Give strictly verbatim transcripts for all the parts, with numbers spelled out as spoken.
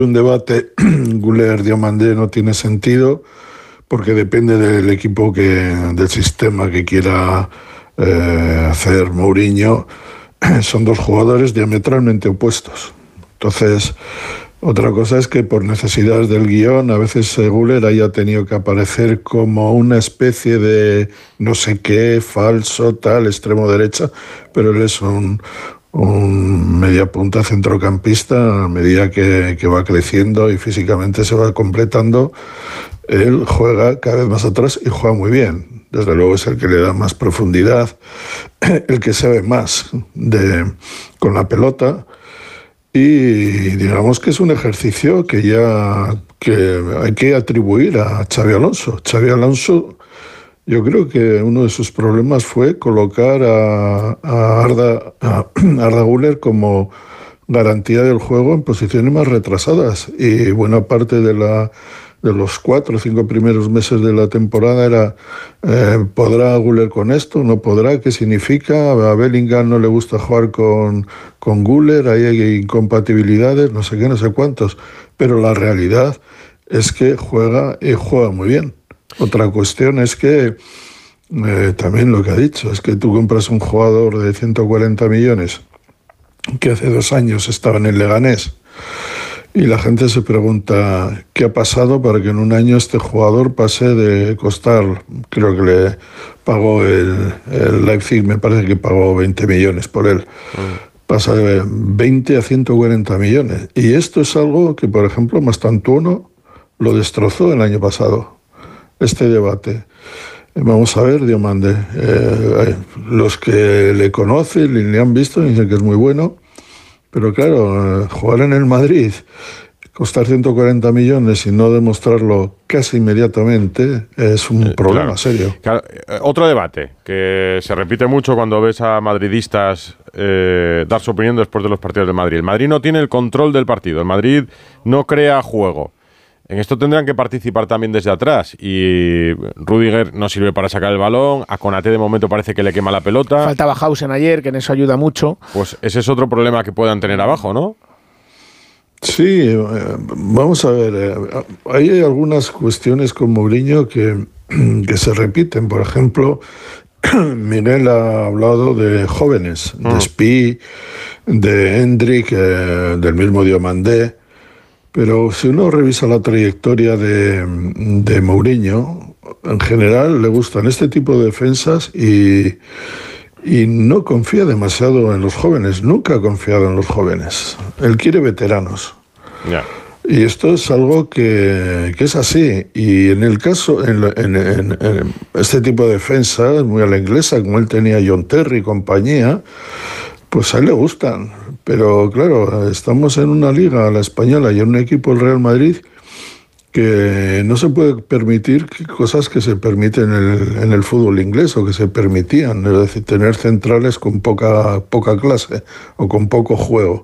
Un debate Güler-Diomandé no tiene sentido porque depende del equipo, que del sistema que quiera eh, hacer Mourinho. Son dos jugadores diametralmente opuestos. Entonces, otra cosa es que por necesidades del guión a veces Güler haya tenido que aparecer como una especie de no sé qué, falso, tal, extremo derecha, pero él es un... un mediapunta centrocampista. A medida que, que va creciendo y físicamente se va completando, él juega cada vez más atrás y juega muy bien. Desde luego es el que le da más profundidad, el que sabe más de, con la pelota, y digamos que es un ejercicio que ya que hay que atribuir a Xabi Alonso. Xabi Alonso, yo creo que uno de sus problemas fue colocar a, a, Arda, a Arda Güler como garantía del juego en posiciones más retrasadas, y buena parte de, la, de los cuatro o cinco primeros meses de la temporada era eh, ¿podrá Güler con esto? ¿No podrá? ¿Qué significa? A Bellingham no le gusta jugar con, con Güler, ahí hay incompatibilidades, no sé qué, no sé cuántos, pero la realidad es que juega y juega muy bien. Otra cuestión es que, eh, también lo que ha dicho, es que tú compras un jugador de ciento cuarenta millones que hace dos años estaba en el Leganés, y la gente se pregunta qué ha pasado para que en un año este jugador pase de costar, creo que le pagó el, el Leipzig, me parece que pagó veinte millones por él, mm. pasa de veinte a ciento cuarenta millones, y esto es algo que, por ejemplo, Mastantuono lo destrozó el año pasado. Este debate. Vamos a ver, Diomandé. Eh, los que le conocen y le han visto dicen que es muy bueno, pero claro, jugar en el Madrid, costar ciento cuarenta millones y no demostrarlo casi inmediatamente es un eh, problema claro. serio. Claro, otro debate que se repite mucho cuando ves a madridistas eh, dar su opinión después de los partidos del Madrid. El Madrid no tiene el control del partido, el Madrid no crea juego. En esto tendrán que participar también desde atrás, y Rüdiger no sirve para sacar el balón, a Konaté de momento parece que le quema la pelota. Faltaba Hausen ayer, que en eso ayuda mucho. Pues ese es otro problema que puedan tener abajo, ¿no? Sí, eh, vamos a ver, eh, hay algunas cuestiones con Mourinho que, que se repiten. Por ejemplo, Miguel ha hablado de jóvenes, mm. de Spi, de Hendrik, eh, del mismo Diomandé. Pero si uno revisa la trayectoria de, de Mourinho, en general le gustan este tipo de defensas y, y no confía demasiado en los jóvenes, nunca ha confiado en los jóvenes. Él quiere veteranos. Yeah. Y esto es algo que, que es así. Y en el caso, en, en, en, en este tipo de defensas, muy a la inglesa, como él tenía John Terry y compañía, pues a él le gustan. Pero claro, estamos en una liga, la española, y en un equipo, el Real Madrid, que no se puede permitir cosas que se permiten en el, en el fútbol inglés o que se permitían, es decir, tener centrales con poca, poca clase o con poco juego.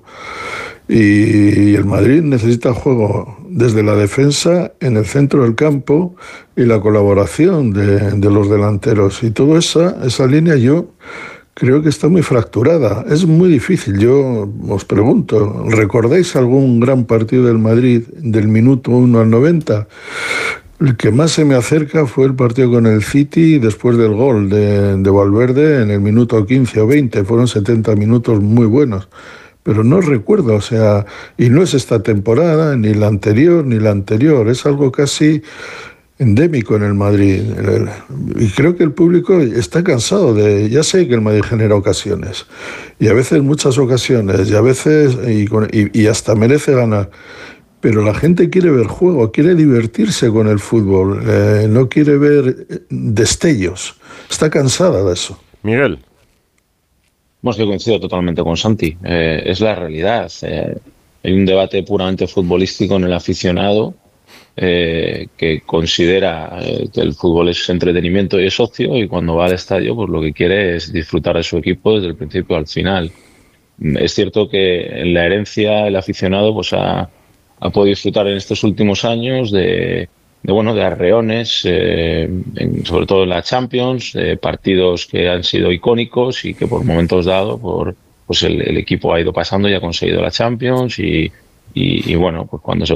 Y el Madrid necesita juego desde la defensa, en el centro del campo, y la colaboración de, de los delanteros. Y toda esa, esa línea yo creo que está muy fracturada. Es muy difícil. Yo os pregunto, ¿recordáis algún gran partido del Madrid del minuto uno al noventa? El que más se me acerca fue el partido con el City después del gol de, de Valverde en el minuto quince o veinte. Fueron setenta minutos muy buenos. Pero no recuerdo, o sea, y no es esta temporada, ni la anterior, ni la anterior. Es algo casi endémico en el Madrid, y creo que el público está cansado de, ya sé que el Madrid genera ocasiones, y a veces muchas ocasiones, y a veces y, y, y hasta merece ganar, pero la gente quiere ver juego, quiere divertirse con el fútbol, eh, no quiere ver destellos, está cansada de eso. Miguel. Bueno, yo coincido totalmente con Santi, eh, es la realidad. Eh, hay un debate puramente futbolístico en el aficionado, Eh, que considera eh, que el fútbol es entretenimiento y es ocio, y cuando va al estadio pues lo que quiere es disfrutar de su equipo desde el principio al final. Es cierto que en la herencia el aficionado pues ha, ha podido disfrutar en estos últimos años de, de bueno de arreones, eh, en, sobre todo en la Champions, eh, partidos que han sido icónicos y que por momentos dados por, pues el, el equipo ha ido pasando y ha conseguido la Champions, y, y, y bueno, pues cuando se